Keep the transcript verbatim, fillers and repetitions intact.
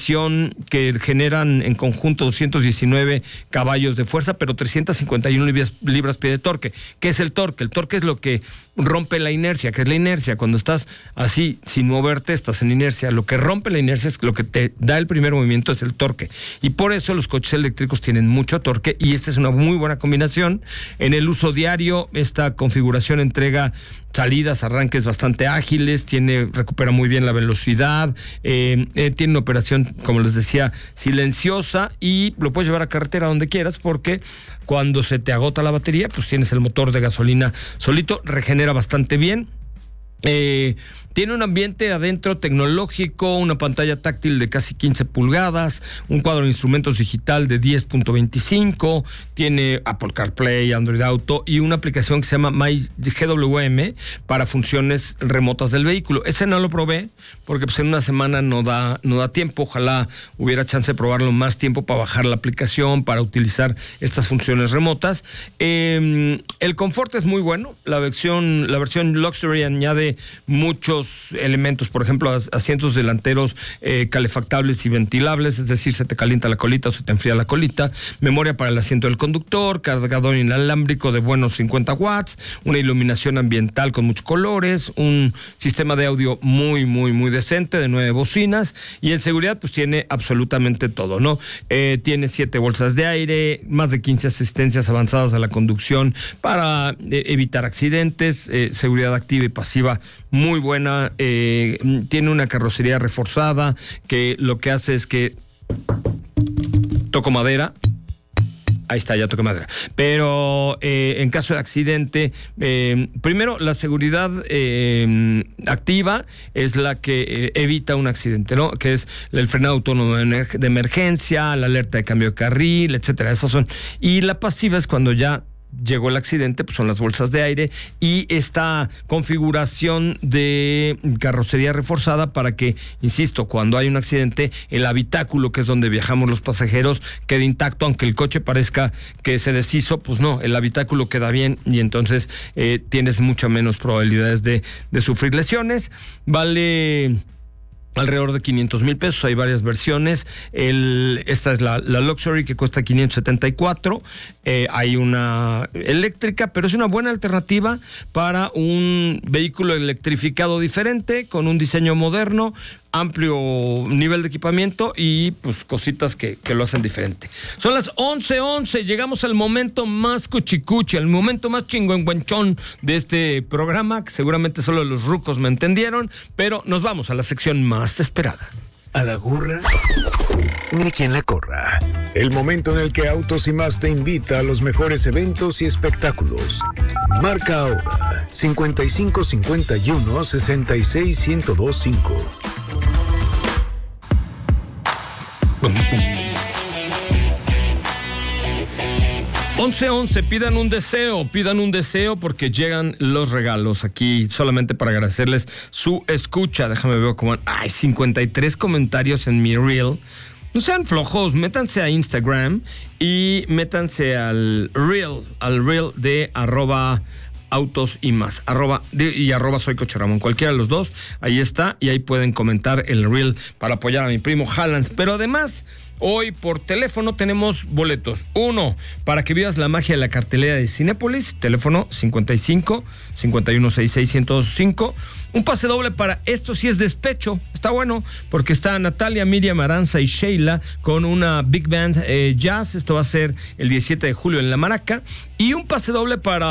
transmisión que generan en conjunto doscientos diecinueve caballos de fuerza, pero trescientas cincuenta y una libras, libras pie de torque. ¿Qué es el torque? El torque es lo que rompe la inercia. ¿Qué es la inercia? Cuando estás así, sin moverte, estás en inercia. Lo que rompe la inercia es lo que te da el primer movimiento, es el torque. Y por eso los coches eléctricos tienen mucho torque y esta es una muy buena combinación. En el uso diario, esta configuración entrega salidas, arranques bastante ágiles, tiene, recupera muy bien la velocidad, eh, eh, tiene una operación, como les decía, silenciosa y lo puedes llevar a carretera donde quieras porque cuando se te agota la batería, pues tienes el motor de gasolina solito, regenera bastante bien. Eh, tiene un ambiente adentro tecnológico, una pantalla táctil de casi quince pulgadas, un cuadro de instrumentos digital de diez punto veinticinco, tiene Apple CarPlay, Android Auto y una aplicación que se llama MyGWM para funciones remotas del vehículo. Ese no lo probé porque pues en una semana no da, no da tiempo. Ojalá hubiera chance de probarlo más tiempo para bajar la aplicación, para utilizar estas funciones remotas. Eh, el confort es muy bueno. La versión, la versión Luxury añade muchos elementos, por ejemplo, asientos delanteros eh, calefactables y ventilables, es decir, se te calienta la colita o se te enfría la colita, memoria para el asiento del conductor, cargador inalámbrico de buenos cincuenta watts, una iluminación ambiental con muchos colores, un sistema de audio muy, muy, muy decente, de nueve bocinas, y en seguridad pues tiene absolutamente todo, ¿no? Eh, tiene siete bolsas de aire, más de quince asistencias avanzadas a la conducción para eh, evitar accidentes, eh, seguridad activa y pasiva muy buena, eh, tiene una carrocería reforzada que lo que hace es que toco madera. Ahí está, ya toqué madera. Pero eh, en caso de accidente, eh, primero la seguridad eh, activa es la que eh, evita un accidente, ¿no? Que es el frenado autónomo de emergencia, la alerta de cambio de carril, etcétera. Esas son. Y la pasiva es cuando ya llegó el accidente, pues son las bolsas de aire y esta configuración de carrocería reforzada para que, insisto, cuando hay un accidente, el habitáculo, que es donde viajamos los pasajeros, quede intacto, aunque el coche parezca que se deshizo, pues no, el habitáculo queda bien y entonces eh, tienes mucho menos probabilidades de, de sufrir lesiones. Vale alrededor de quinientos mil pesos, hay varias versiones. El, esta es la, la Luxury, que cuesta quinientos setenta y cuatro. Eh, hay una eléctrica, pero es una buena alternativa para un vehículo electrificado diferente, con un diseño moderno, amplio nivel de equipamiento y pues cositas que, que lo hacen diferente. Son las once once, llegamos al momento más cuchicuchi, al momento más chingüengüenchón de este programa, que seguramente solo los rucos me entendieron, pero nos vamos a la sección más esperada. A la gorra, ni quien la corra. El momento en el que Autos y Más te invita a los mejores eventos y espectáculos. Marca ahora cincuenta y cinco cincuenta y uno sesenta y seis ciento veinticinco. once once, pidan un deseo, pidan un deseo porque llegan los regalos aquí solamente para agradecerles su escucha. Déjame ver cómo... Hay cincuenta y tres comentarios en mi reel. No sean flojos, métanse a Instagram y métanse al reel, al reel de arroba Autos y Más, arroba de, y arroba soy Coche Ramón, cualquiera de los dos, ahí está, y ahí pueden comentar el reel para apoyar a mi primo Haaland. Pero además, hoy por teléfono tenemos boletos. Uno, para que vivas la magia de la cartelera de Cinépolis, teléfono cincuenta y cinco cincuenta y uno sesenta y seis ciento veinticinco. Un pase doble para Esto sí es despecho. Está bueno porque está Natalia, Miriam, Aranza y Sheila con una big band eh, jazz. Esto va a ser el diecisiete de julio en La Maraca. Y un pase doble para...